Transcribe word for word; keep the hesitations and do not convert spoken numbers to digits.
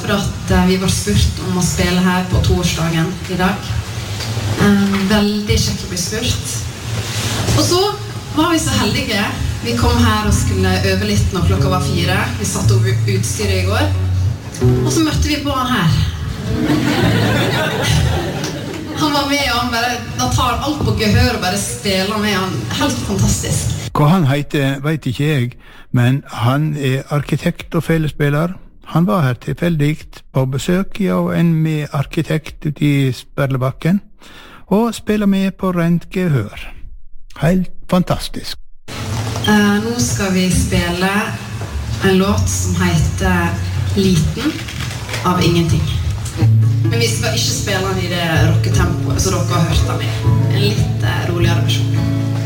for at uh, vi var spurt om å spille her på torsdagen i dag. Um, veldig kjekt å bli spurt. Og så var vi så heldige. Vi kom her og skulle øve litt når klokka var fire. Vi satt over utstyret i går. Og så møtte vi på han her. Han var med, og han bare da tar alt på gehør og bare spiller med han. Helt fantastisk. Hva han heter, vet ikke jeg, men han er arkitekt og fellesspiller. Han var her tilfeldigt på besøk, ja, og en med arkitekt ute i Sperlebakken, og spiller med på rent gehør. Helt fantastisk. Uh, nå skal vi spille en låt som heter Liten av Ingenting. Men vi skal ikke spille den i det rocketempoet, så dere har hørt den i en litt roligere versjon.